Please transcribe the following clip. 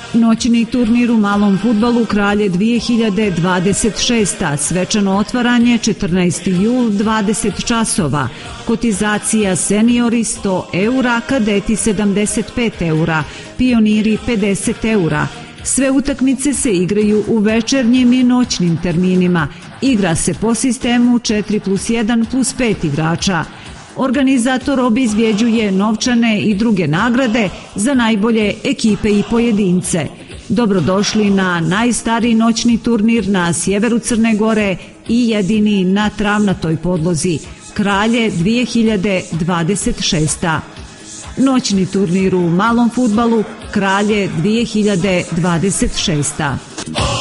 Noćni turnir u malom fudbalu Kralje 2026. Svečano otvaranje 14. jul 20 časova. Kotizacija seniori 100 eura, kadeti 75 eura, pioniri 50 eura. Sve utakmice se igraju u večernjim i noćnim terminima. Igra se po sistemu 4+1+5 igrača. Organizator obezbjeđuje novčane i druge nagrade za najbolje ekipe i pojedince. Dobrodošli na najstariji noćni turnir na sjeveru Crne Gore i jedini na travnatoj podlozi. Kralje 2026. Noćni turnir u malom fudbalu Kralje 2026.